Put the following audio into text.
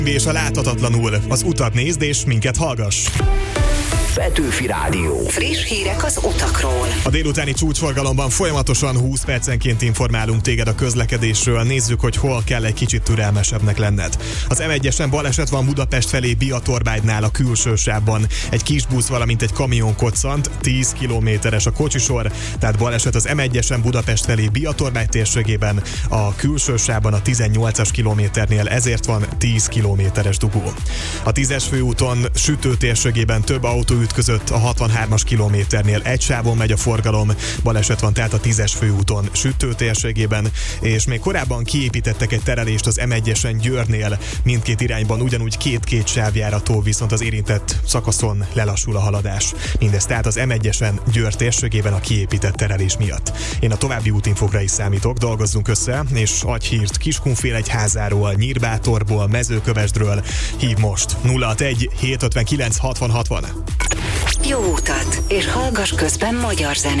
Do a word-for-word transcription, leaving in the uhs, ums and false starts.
És a láthatatlanul, az utat nézd és minket hallgass. Petőfi Rádió. Friss hírek az utakról. A délutáni csúcsforgalomban folyamatosan húsz percenként informálunk téged a közlekedésről. Nézzük, hogy hol kell egy kicsit türelmesebbnek lenned. Az em egyesen baleset van Budapest felé Biatorbágynál a külső sávban. Egy kis busz, valamint egy kamion koccant, tíz kilométeres a kocsisor, tehát baleset az em egyesen Budapest felé Biatorbágy térségében, a külső sávban a tizennyolcas kilométernél, ezért van tíz kilométeres dugó. A tízes főúton Sütő térségében több autó ütközött, a hatvanhármas kilométernél egy sávon megy a forgalom, baleset van tehát a tízes főúton Sütő térségében, és még korábban kiépítettek egy terelést az em egyesen Győrnél, mindkét irányban ugyanúgy két-két sávjárató, viszont az érintett szakaszon lelassul a haladás. Mindez tehát az em egyesen Győr térségében a kiépített terelés miatt. Én a további útinfokra is számítok, dolgozzunk össze, és adj hírt Kiskunfélegyházáról, Nyírbátorból, Mezőkövesdről. Hív most nulla hatvanegy hét ötvenkilenc hatvan hatvan. Jó utat, és hallgass közben magyar zenét.